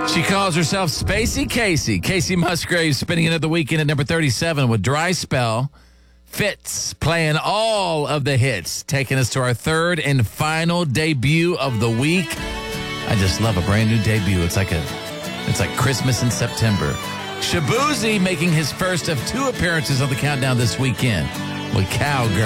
She calls herself Spacey Casey. Casey Musgraves spending another weekend at number 37 with Dry Spell. Fitz playing all of the hits, taking us to our third and final debut of the week. I just love a brand new debut. It's like Christmas in September. Shaboozey making his first of 2 appearances on the countdown this weekend with Cowgirl.